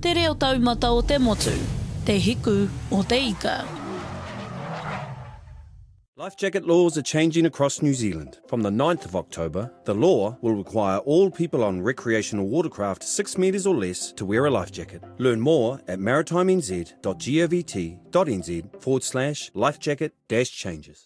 te reo taumata o te motu, te hiku o te ika. Life jacket laws are changing across New Zealand. From the 9th of October, the law will require all people on recreational watercraft 6 metres or less to wear a life jacket. Learn more at maritimez.govt.nz/lifejacket-changes.